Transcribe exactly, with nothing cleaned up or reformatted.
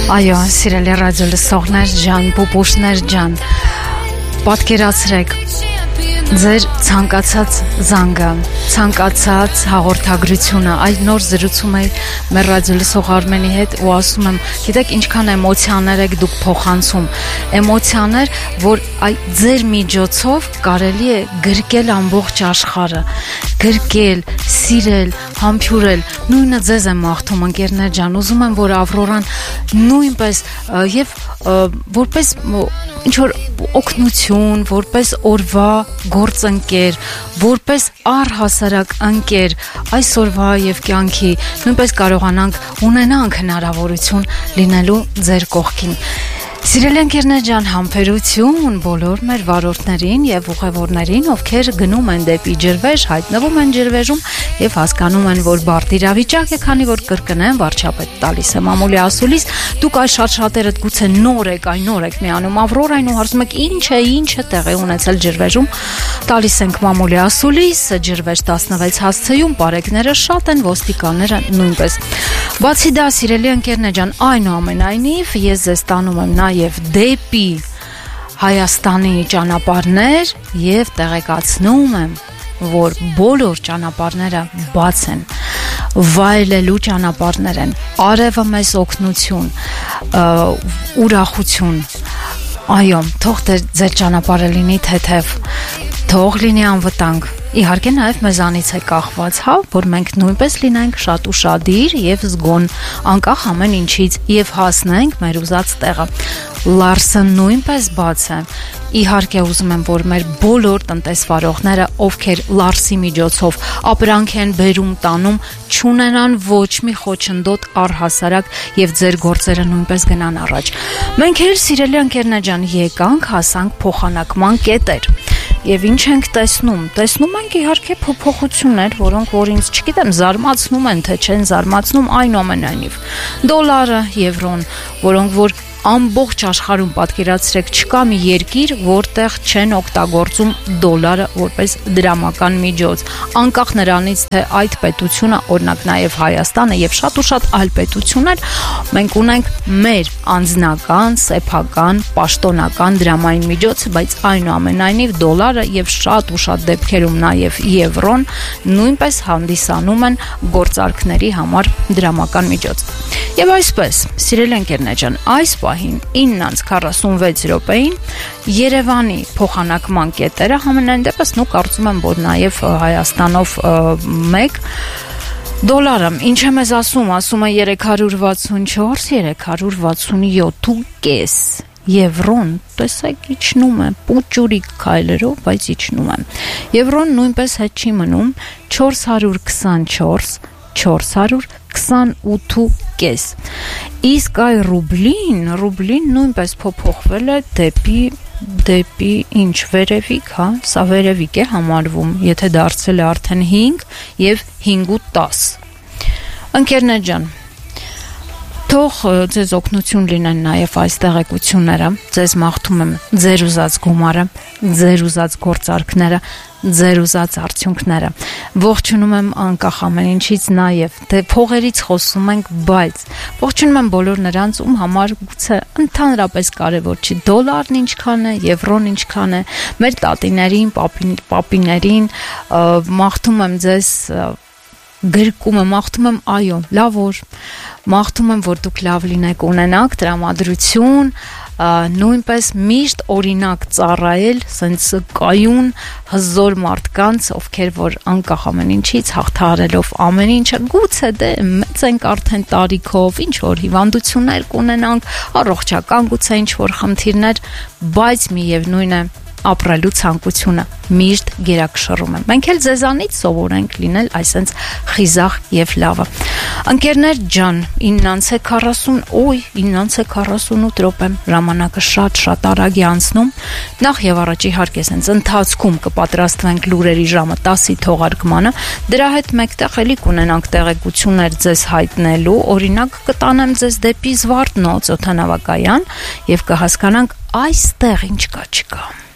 Այո, սիրելի ռադիո լսողներ ջան, պուպուշներ ջան, պատկերացրեք ձեր ցանկացած զանգը, ցանկացած հաղորդագրությունը, այլ նոր զրուցում եմ մեր ռադիո լսող Արմենի հետ ու ասում եմ, գիտեք ինչքան էմոցիաներ եք դուք փոխանցում, էմոցիաներ, որ այ ձեր միջոցով կարելի է գրկել ամբողջ աշխարհը, գրկել, սիրել, համբուրել, նույնը ձեզ եմ մաղթում ընկերներ ջան, ուզում եմ, որ Ավրորան նույնպես եւ որպես ինչ որ օգնություն, որպես օրվա գործընկեր, որպես առհասարակ ընկեր այսօրվա եւ կյանքի նույնպես կարողանանք ունենանք հնարավորություն լինելու ձեր կողքին։ Սիրելի ընկերներ ջան, համբերություն բոլոր մեր վարորդներին եւ ուղևորներին, ովքեր գնում են դեպի ջրվեժ, հայտնվում են ջրվեժում եւ հասկանում են, որ բարդ իրավիճակ է, քանի որ կրկնեն վարչապետ տալիս է մամուլի ասուլիս, դուք այս շատ-շատերդ գուցե նոր եք, այն նոր եք միանում Ավրորային ու հարցում եք ինչ է, ինչ է տեղի ունեցել ջրվեժում, տալիս ենք մամուլի ասուլիս, ջրվեժ տասնվեց հասցեում, բարեկները շատ են, ոստիկանները նույնպես։ Բացի դա, սիրելի ընկերներ ջան, այնուամենայնիվ ես ձեզ տանում եմ եւ դեպի Հայաստանի ճանապարհներ եւ տեղեկացնում եմ, որ բոլոր ճանապարհները բաց են, վայելելու ճանապարհներ են, արևը մեզ օգնություն, ուրախություն, այո, թող ձեր ճանապարհը լինի թեթև, թող լինի անվտանգ, իհարկե նաև մեզանից է կախված, հա, որ մենք նույնպես լինենք շատ ուշադիր եւ զգոն, անկախ ամեն ինչից եւ հասնենք մեր ուզած տեղը։ Լարսը նույնպես բաց է։ Իհարկե ուզում եմ, որ մեր բոլոր տնտեսվարողները, ովքեր Լարսի միջոցով ապրանք են բերում տանում, չունենան ոչ մի խոչընդոտ առհասարակ եւ ձեր գործերը նույնպես գնան առաջ։ Մենք էլ սիրելի ընկերներ ջան, եկանք, հասանք փոխանակման կետեր։ Եվ ինչ ենք տեսնում, տեսնում ենք իհարկե փոփոխություններ, որոնք որ ինձ չգիտեմ զարմացնում են, թե չեն զարմացնում, այնուամենայնիվ դոլարը, եվրոն, որոնք որ ամբողջ աշխարհում պատկերացրեք չկա մի երկիր, որտեղ չեն օգտագործում դոլարը որպես դրամական միջոց, անկախ նրանից, թե այդ պետությունը, օրինակ նաև Հայաստանը եւ շատ ու շատ այլ պետություններ, մենք ունենք մեր անձնական, սեփական, պաշտոնական դրամային միջոցը, բայց այնուամենայնիվ դոլարը եւ շատ ու շատ դեպքերում նաև եվրոն նույնպես հանդիսանում են գործարքների համար դրամական միջոց։ Եվ այսպես, սիրելի ընկերներ ջան, այս պահին ինը քառասունվեց րոպեին Երևանի փոխանակման կետերը համենայն դեպս նու կարծում եմ, որ նաև Հայաստանով մեկ դոլարը, ինչ եմ ես ասում, ասում է երեք հարյուր վաթսունչորս, երեք հարյուր վաթսունյոթ ու կես, եվրոն, տեսեք իջնում է, պուճուրիկ քայլերով, բայց իջնում է, եվրոն նույնպես հետ չի մնում, չորս հարյուր քսանչորս, չորս հարյուր քսանութ ու կես, իսկ այ ռուբլին, ռուբլին նույնպես փոփոխվել է դեպի դեպի ինչ վերևիկ, հա, սա վերևիկ է համարվում, եթե դարձել է արդեն հինգ եւ հինգ ու տաս։ Ընկերներ ջան, թող ձեզ օգնություն լինեն նաև այս տեղեկությունները, ձեզ մաղթում եմ ձեր ուզած գումարը, ձեր ուզած գործարքները, ձեր ուզած արդյունքները։ Ողջունում եմ անկախ ամեն ինչից նաև, թե փողերից խոսում ենք, բայց ողջունում եմ բոլոր նրանց, ում համար գուցե ընդհանրապես կարևոր չի դոլարն ինչքան է, եվրոն ինչքան է, մեր տատիներին, պապիներին, մաղթում եմ ձեզ գրկում եմ, մաղթում եմ, այո, լավ որ, մաղթում եմ, որ դուք լավ լինեք, ունենաք տրամադրություն, նույնպես միշտ օրինակ ծառայել, սենց կայուն, հզոր մարդկանց, ովքեր որ անկախ ամեն ինչից հաղթահարելով ամեն ինչը, գուցե դե մեծ ենք արդեն տարիքով, ինչ որ հիվանդություններ կունենանք, առողջական գուցե ինչ որ խնդիրներ, բայց միևնույն է ապրելու ցանկությունը միշտ գերակշռում եմ։ Մենք էլ ձեզանից սովորենք լինել այսպես խիզախ եւ լավը։ Ընկերներ ջան, ինը քառասուն, օй, ինը քառասունութ րոպե, ժամանակը շատ-շատ արագ է անցնում։ Նախ եւ առաջ իհարկե sense ընթացքում կպատրաստվենք լուրերի ժամը տասի թողարկմանը, դրա հետ մեկտեղ էլի կունենանք տեղեկություններ ձեզ հայտնելու, օրինակ կտանեմ ձեզ դեպի Զվարթնոց օդանավակայան եւ կհասկանանք այստեղ ինչ կա չկա։